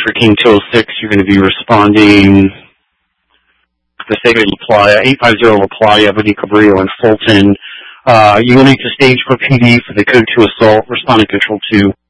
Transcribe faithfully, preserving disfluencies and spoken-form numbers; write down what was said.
for King two oh six, you're going to be responding the statement reply, eight five zero reply, Ebony Cabrillo and Fulton. Uh, you will need to stage for P D for the code two assault, responding control two.